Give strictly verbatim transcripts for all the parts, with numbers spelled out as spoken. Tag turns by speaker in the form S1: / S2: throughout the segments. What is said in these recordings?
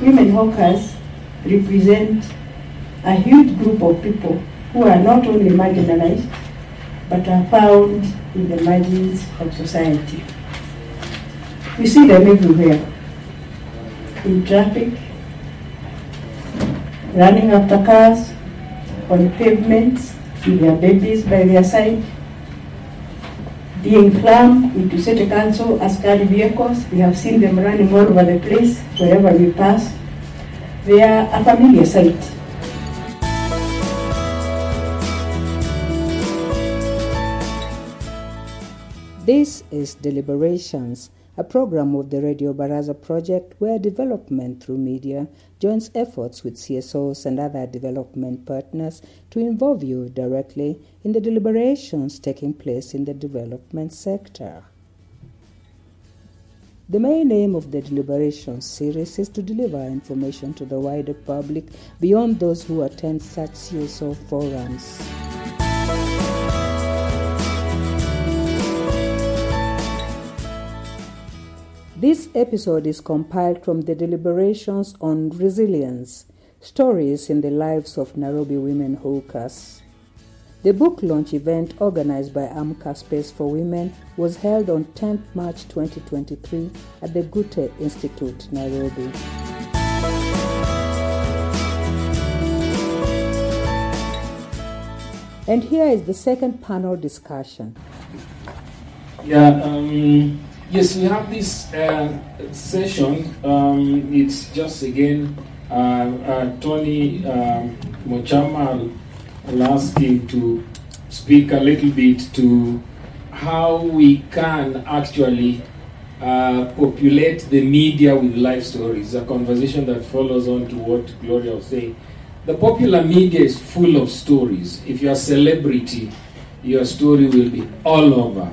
S1: women hawkers represent a huge group of people who are not only marginalized, but are found in the margins of society. We see them everywhere, in traffic, running after cars, on pavements, with their babies by their side, being flung into city council as carry vehicles. We have seen them running all over the place, wherever we pass. They are a familiar sight.
S2: This is Deliberations, a program of the Radio Baraza project where development through media joins efforts with C S Os and other development partners to involve you directly in the deliberations taking place in the development sector. The main aim of the Deliberations series is to deliver information to the wider public beyond those who attend such C S O forums. This episode is compiled from the Deliberations on Resilience, Stories in the Lives of Nairobi Women Hawkers. The book launch event organized by AMCA Space for Women was held on tenth March twenty twenty-three at the Goethe Institute, Nairobi. And here is the second panel discussion.
S3: Yeah, um... Yes, we have this uh, session. Um, it's just again uh, uh, Tony um, Mochama. I'll ask him to speak a little bit to how we can actually uh, populate the media with life stories. A conversation that follows on to what Gloria was saying. The popular media is full of stories. If you're a celebrity, your story will be all over.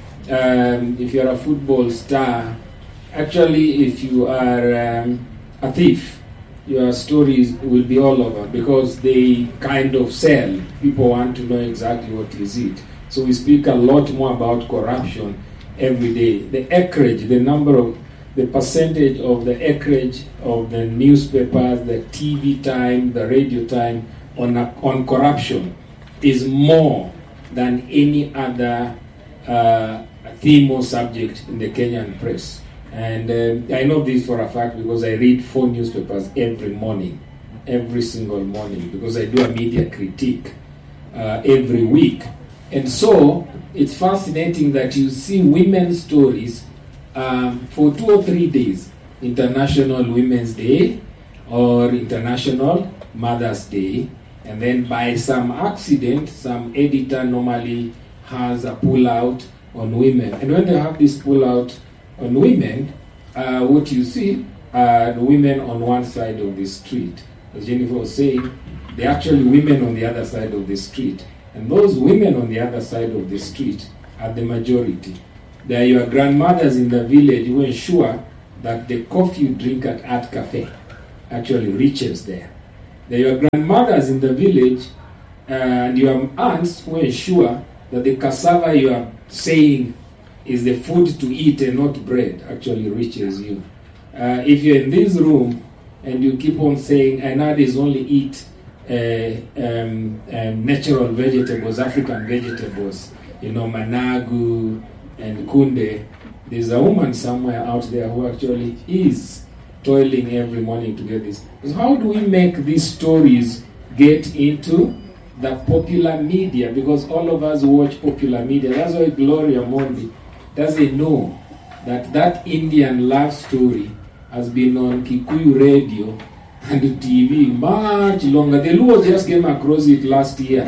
S3: Um, if you're a football star, actually if you are um, a thief, your stories will be all over because they kind of sell. People want to know exactly what is it. So we speak a lot more about corruption every day. The acreage, the number of, the percentage of the acreage of the newspapers, the T V time, the radio time on, a, on corruption is more than any other uh, theme or subject in the Kenyan press. And uh, I know this for a fact because I read four newspapers every morning, every single morning, because I do a media critique uh, every week. And so it's fascinating that you see women's stories um, for two or three days, International Women's Day or International Mother's Day, and then by some accident, some editor normally has a pull-out on women. And when they have this pull-out on women, uh, what you see are the women on one side of the street. As Jennifer was saying, they're actually women on the other side of the street. And those women on the other side of the street are the majority. They are your grandmothers in the village who ensure that the coffee you drink at Art Cafe actually reaches there. They are your grandmothers in the village uh, and your aunts who ensure that the cassava you are saying is the food to eat and not bread actually reaches you. Uh, if you're in this room and you keep on saying, Anadis only eat uh, um, um, natural vegetables, African vegetables, you know, managu and kunde, there's a woman somewhere out there who actually is toiling every morning to get this. So how do we make these stories get into the popular media? Because all of us watch popular media. That's why Gloria Mondi doesn't know that that Indian love story has been on Kikuyu radio and T V much longer. The Luo just came across it last year.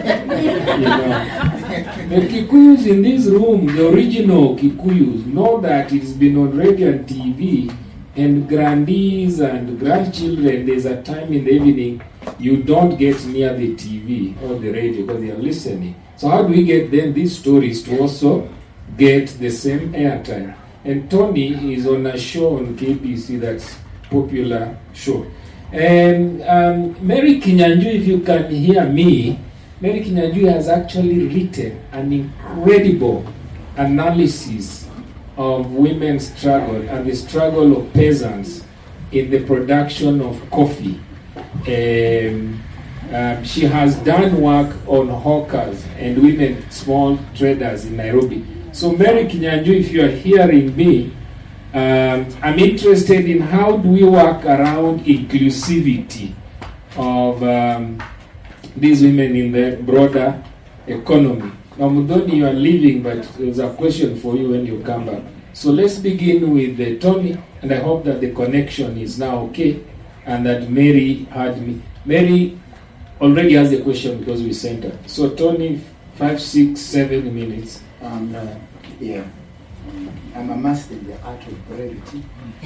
S3: You know. The Kikuyus in this room, the original Kikuyus, know that it's been on radio and T V, and grandees and grandchildren, there's a time in the evening you don't get near the T V or the radio because they are listening. So how do we get then these stories to also get the same airtime? And Tony is on a show on K B C that's popular show. And um, Mary Kinyanjui, if you can hear me, Mary Kinyanjui has actually written an incredible analysis of women's struggle and the struggle of peasants in the production of coffee. Um, um, she has done work on hawkers and women small traders in Nairobi. So Mary Kinyanjui, if you are hearing me, um, I'm interested in how do we work around inclusivity of um, these women in the broader economy. Now, Mudoni, you are leaving, but there's a question for you when you come back. So let's begin with uh, Tony, and I hope that the connection is now okay, and that Mary heard me. Mary already has a question because we sent her. So Tony, five, six, seven minutes.
S4: Um, uh, yeah, um, I'm a master in the art of brevity.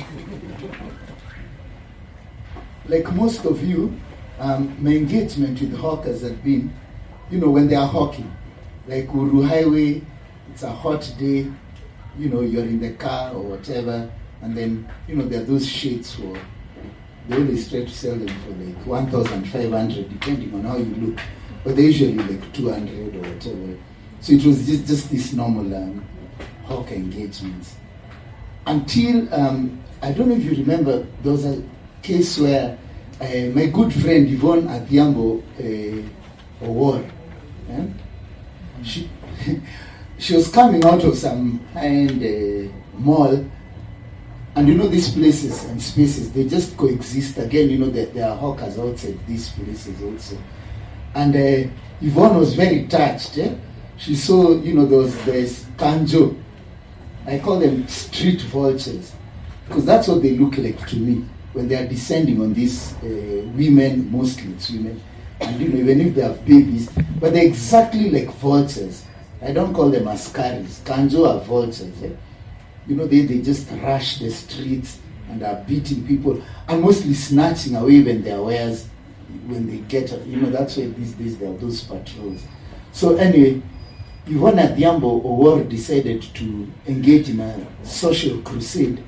S4: Like most of you, um, my engagement with hawkers had been, you know, when they are hawking. Like Uru Highway, it's a hot day, you know, you're in the car or whatever, and then, you know, there are those shades for, they always try to sell them for like one thousand five hundred, depending on how you look, but they're usually like two hundred or whatever. So it was just, just this normal um, hawker engagements. Until, um, I don't know if you remember, there was a case where uh, my good friend Yvonne Adhiambo uh, Owor, eh? she, she was coming out of some high-end uh, mall, and you know these places and spaces, they just coexist. Again, you know, that there are hawkers outside these places also. And uh, Yvonne was very touched. Eh? She saw, you know, those there's kanjo. I call them street vultures, because that's what they look like to me when they are descending on these uh, women, mostly it's women, and you know, even if they have babies, but they're exactly like vultures. I don't call them askaris. Kanjo are vultures. Eh? You know, they, they just rush the streets and are beating people and mostly snatching away even their wares when they get, you know, that's why these days there are those patrols. So anyway, Yvonne Adhiambo Owor decided to engage in a social crusade.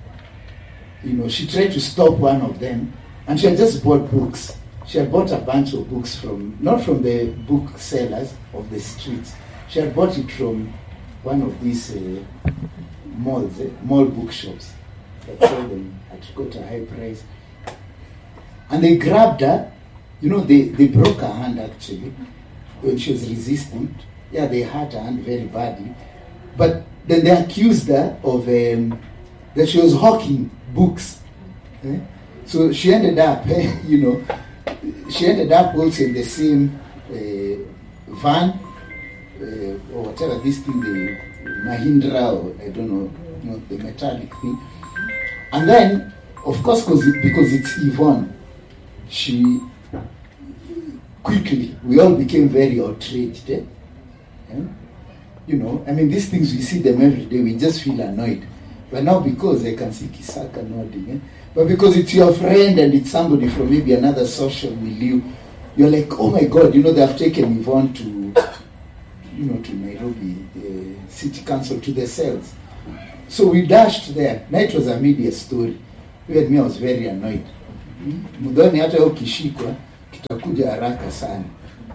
S4: You know, she tried to stop one of them, and she had just bought books. She had bought a bunch of books from, not from the booksellers of the streets. She had bought it from one of these uh, malls, eh, mall bookshops that sell them at quite a high price. And they grabbed her, you know, they, they broke her hand actually when she was resisting. Yeah, they hurt her hand very badly. But then they accused her of um, that she was hawking books. Eh? So she ended up, eh, you know, she ended up also in the same uh, van, uh, or whatever this thing, the Mahindra, or I don't know, you know, the metallic thing. And then, of course, cause it, because it's Yvonne, she quickly, we all became very outraged. Eh? Eh? You know, I mean, these things, we see them every day, we just feel annoyed. But now because I can see Kisaka nodding, eh? But because it's your friend and it's somebody from maybe another social milieu, you're like, oh my God, you know, they have taken Yvonne to, you know, to Nairobi, the city council, to the cells. So we dashed there. Now it was a media story. Even me, I was very annoyed. Mudoni hata ukishikwa, tutakuja haraka sana.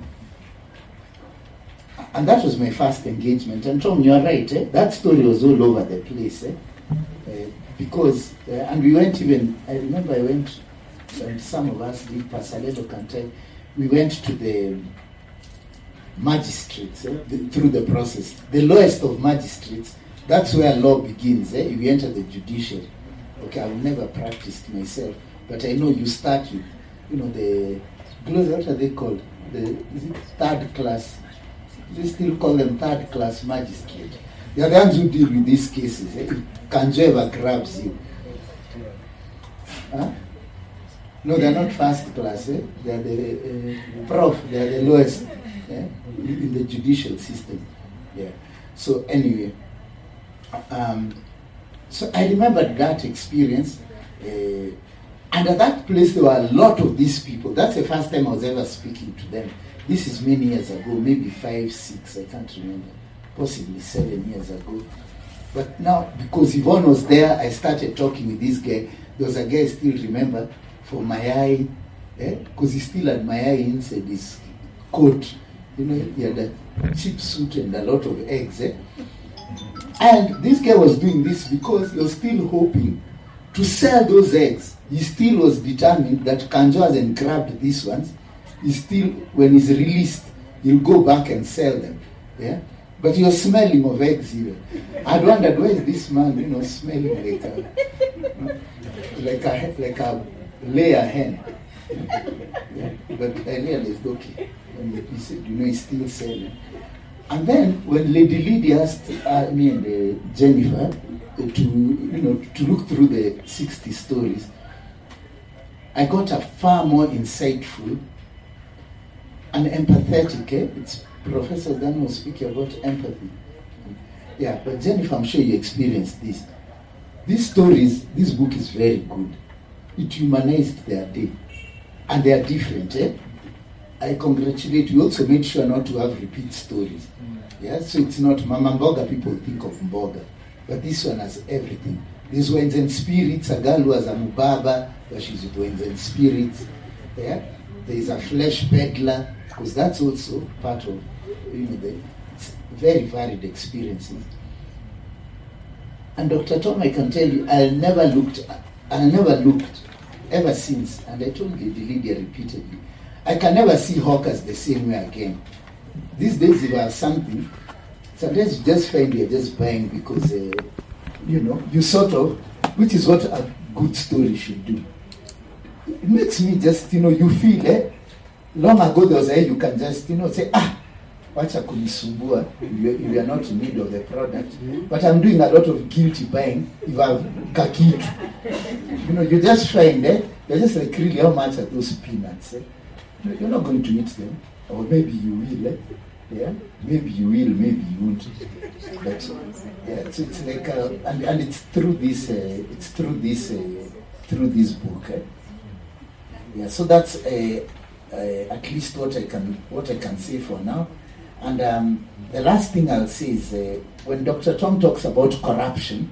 S4: And that was my first engagement. And Tom, you are right, eh? That story was all over the place. Eh? Uh, because, uh, and we went even, I remember I went, and some of us did, Pasaledo can tell, we went to the magistrates eh? the, through the process. The lowest of magistrates, that's where law begins. Eh? You enter the judiciary. Okay, I've never practiced myself, but I know you start with, you know, the, what are they called? The is it third class? They still call them third class magistrate. They are the ones who deal with these cases. Eh? If Kanjo ever grabs you. Huh? No, they're not first class. Eh? They are the uh, prof, they are the lowest eh? in the judicial system. Yeah. So anyway, um, so I remember that experience. Uh, and at that place, there were a lot of these people. That's the first time I was ever speaking to them. This is many years ago, maybe five, six, I can't remember, possibly seven years ago. But now, because Yvonne was there, I started talking with this guy. There was a guy I still remember from Mayai, eh? Because he still had Mayai inside his coat. You know, he had a cheap suit and a lot of eggs. Eh? And this guy was doing this because he was still hoping to sell those eggs, he still was determined that Kanjo hasn't grabbed these ones. He still, when he's released, he'll go back and sell them. Yeah, but he was smelling of eggs even. I'd wondered, where is this man, you know, smelling like a, like a, like a layer hen. Yeah. But I realized, okay, when he said, you know, he's still selling. And then when Lady Lydia asked uh, me and uh, Jennifer uh, to, you know, to look through the sixty stories, I got a far more insightful and empathetic. Eh? It's Professor Dan was speaking about empathy. Yeah, but Jennifer, I'm sure you experienced this. These stories, this book is very good. It humanized their day. And they are different. Eh? I congratulate you. Also made sure not to have repeat stories. Yeah, so it's not Mama Mboga, people think of Mboga. But this one has everything. There's Winds and Spirits, a girl who has a Mubaba, but she's with Winds and Spirits. Yeah? There's a flesh peddler, because that's also part of, you know, the it's very varied experiences. And Doctor Tom, I can tell you, I never looked, I never looked ever since, and I told Lady Lydia repeatedly, I can never see hawkers the same way again. These days, if I have something, sometimes you just find you're just buying because, uh, you know, you sort of, which is what a good story should do. It makes me just, you know, you feel, eh? Long ago there was a, you can just, you know, say, ah, wacha kunisumbua, if you are not in need of the product. But I'm doing a lot of guilty buying if I have kakitu. You know, you just find, eh? You're just like, really, how much are those peanuts, eh? You're not going to eat them. Or maybe you will, eh? Yeah? Maybe you will, maybe you won't. But, yeah, so it's like, uh, and, and it's through this, uh, it's through this, uh, through this book, eh? Yeah, so that's uh, uh, at least what I can what I can say for now. And um, the last thing I'll say is uh, when Doctor Tom talks about corruption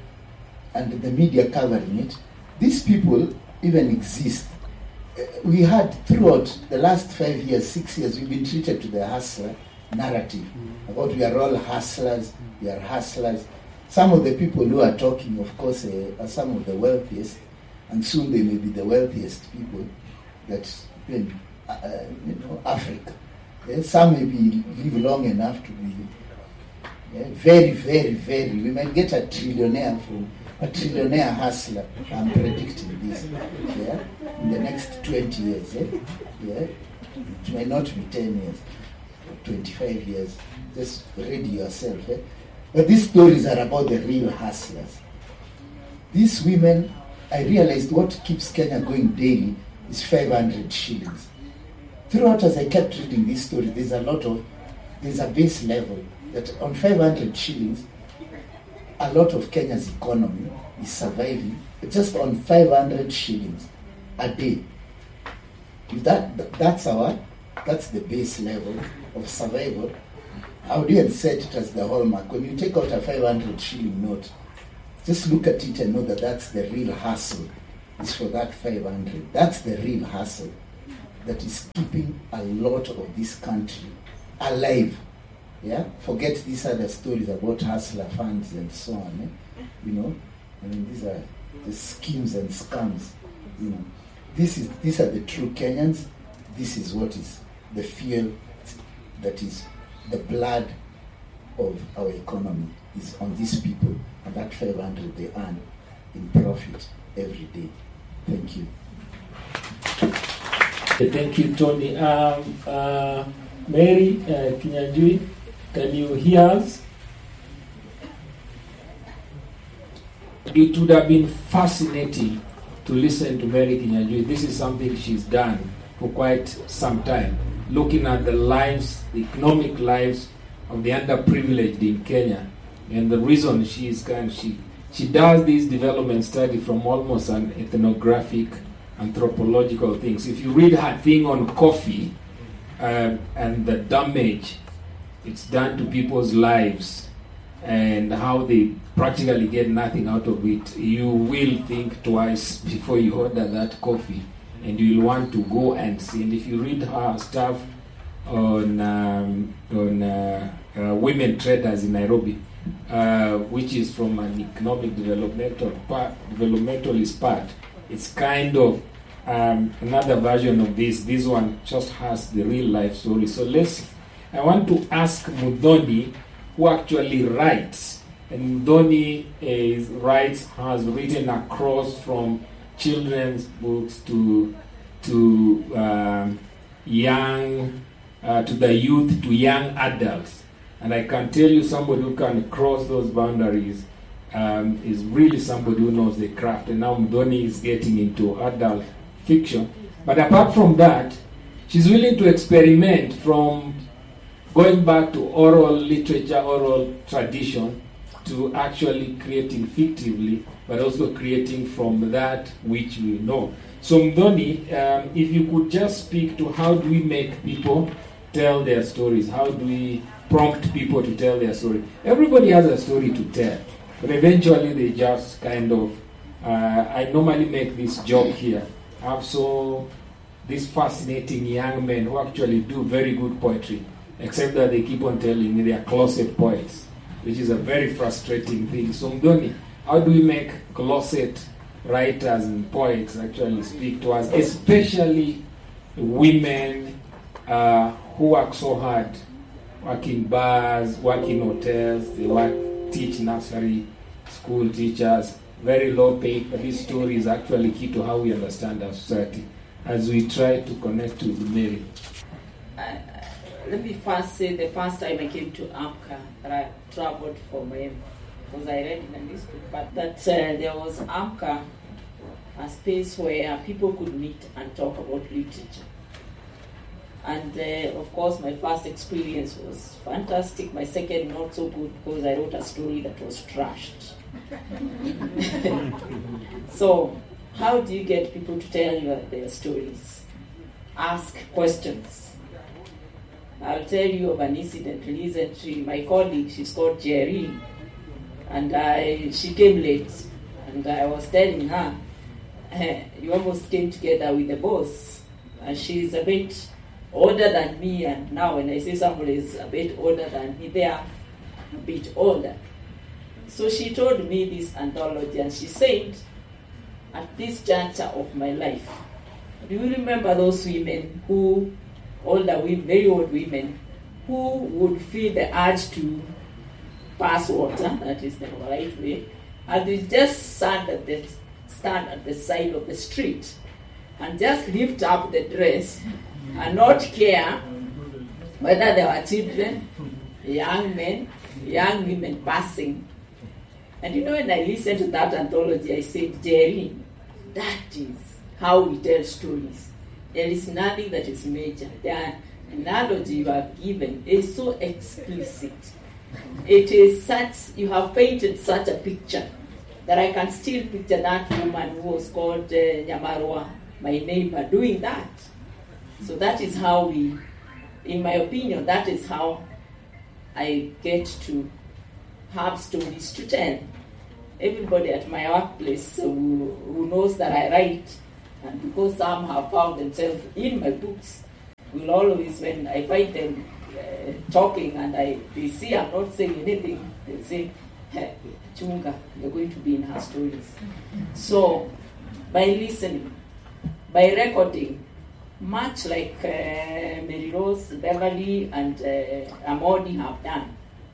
S4: and the media covering it, these people even exist. Uh, we had throughout the last five years, six years, we've been treated to the hustler narrative about we are all hustlers, we are hustlers. Some of the people who are talking, of course, uh, are some of the wealthiest, and soon they may be the wealthiest people that in uh, you know, Africa. Yeah, some may be live long enough to be yeah, very, very, very. We might get a trillionaire from a trillionaire hustler. I'm predicting this. Yeah, in the next twenty years. Eh? Yeah, it may not be ten years, twenty-five years. Just ready yourself. Eh? But these stories are about the real hustlers. These women, I realized what keeps Kenya going daily is five hundred shillings. Throughout, as I kept reading this story, there's a lot of, there's a base level that on five hundred shillings, a lot of Kenya's economy is surviving just on five hundred shillings a day. That, that's our, that's the base level of survival. I would even set it as the hallmark. When you take out a five hundred shilling note, just look at it and know that that's the real hustle. It's for that five hundred. That's the real hustle that is keeping a lot of this country alive. Yeah? Forget these other stories about hustler funds and so on. Eh? You know, I mean, these are the schemes and scams. You know, this is these are the true Kenyans. This is what is the fuel that is the blood of our economy is on these people, and that five hundred they earn in profit every day. Thank you.
S3: Thank you, Tony. Um, uh, Mary uh, Kinyanjui, can you hear us? It would have been fascinating to listen to Mary Kinyanjui. This is something she's done for quite some time, looking at the lives, the economic lives of the underprivileged in Kenya. And the reason she is kind, she she does this development study from almost an ethnographic, anthropological things. If you read her thing on coffee uh, and the damage it's done to people's lives and how they practically get nothing out of it, you will think twice before you order that coffee, and you'll want to go and see. And if you read her stuff on um, on uh, uh, women traders in Nairobi, uh, which is from an economic developmental part, developmentalist part. It's kind of um, another version of this. This one just has the real life story. So let's, I want to ask Muthoni, who actually writes. And Muthoni is, writes, has written across from children's books to to um, young, uh, to the youth, to young adults. And I can tell you, somebody who can cross those boundaries um, is really somebody who knows the craft. And now Muthoni is getting into adult fiction. But apart from that, she's willing to experiment from going back to oral literature, oral tradition, to actually creating fictively, but also creating from that which we know. So Muthoni, um, if you could just speak to how do we make people tell their stories? How do we prompt people to tell their story? Everybody has a story to tell, but eventually they just kind of, uh, I normally make this joke here. I have so these fascinating young men who actually do very good poetry, except that they keep on telling me they are closet poets, which is a very frustrating thing. So Muthoni, how do we make closet writers and poets actually speak to us, especially women uh, who work so hard, work in bars, work in hotels, they work, teach nursery, school teachers, very low paid, but this story is actually key to how we understand our society as we try to connect with Mary.
S5: Uh, let me first say the first time I came to AMCA, that I traveled for my, because I read in a newspaper, that uh, there was AMCA, a space where people could meet and talk about literature. And uh, of course, my first experience was fantastic. My second, not so good, because I wrote a story that was trashed. So, how do you get people to tell you their stories? Ask questions. I'll tell you of an incident recently. My colleague, she's called Jerry, and I, she came late, and I was telling her, uh, you almost came together with the boss, and she's a bit older than me, and now when I say somebody is a bit older than me, they are a bit older. So she told me this anthology, and she said, at this juncture of my life, do you remember those women who, older women, very old women, who would feel the urge to pass water, that is the right way, and they just stand at the, stand at the side of the street and just lift up the dress and not care whether there were children, young men, young women passing. And you know, when I listened to that anthology, I said, Jerry, that is how we tell stories. There is nothing that is major. The analogy you have given is so explicit. It is such, you have painted such a picture that I can still picture that woman who was called uh, Nyamarwa, my neighbor, doing that. So that is how we, in my opinion, that is how I get to have stories to tell. Everybody at my workplace who, who knows that I write, and because some have found themselves in my books, will always, when I find them uh, talking and I they see I'm not saying anything, they say, hey, Chunga, you're going to be in her stories. So, by listening, by recording, much like uh, Mary Rose, Beverly, and uh, Amodi have done.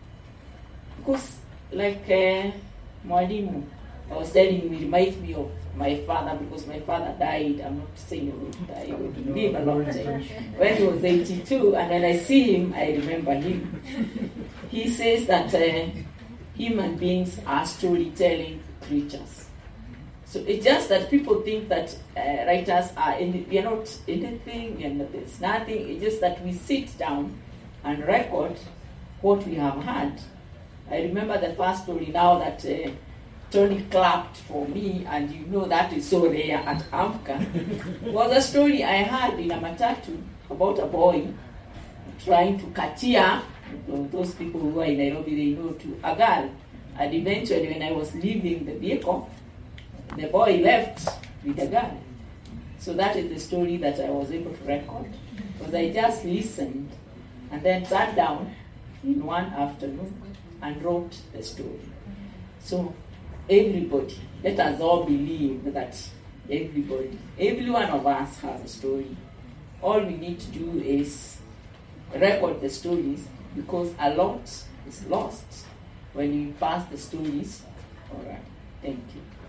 S5: Because, like uh, Mwalimu, I was telling you, it reminds me of my father, because my father died. I'm not saying he would die, he would live a long time. When he was eighty-two, and when I see him, I remember him. He says that uh, human beings are storytelling creatures. So it's just that people think that uh, writers are, any, we are not anything, and there's nothing. It's just that we sit down and record what we have had. I remember the first story now that uh, Tony clapped for me, and you know that is so rare at AMCA, was a story I had in a matatu about a boy trying to katia, those people who are in Nairobi, they know, to a girl. And eventually, when I was leaving the vehicle, the boy left with the girl. So that is the story that I was able to record, because I just listened and then sat down in one afternoon and wrote the story. So everybody, let us all believe that everybody, every one of us has a story. All we need to do is record the stories, because a lot is lost when you pass the stories. All right, thank you.